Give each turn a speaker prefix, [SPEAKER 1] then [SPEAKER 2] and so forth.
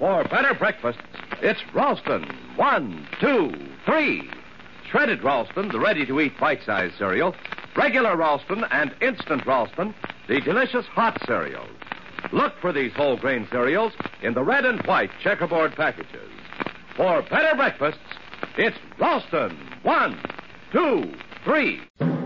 [SPEAKER 1] For better breakfasts, it's Ralston. 1, 2, 3. Shredded Ralston, the ready-to-eat bite-sized cereal. Regular Ralston and instant Ralston, the delicious hot cereals. Look for these whole grain cereals in the red and white checkerboard packages. For better breakfasts, it's Ralston. 1, 2, 3.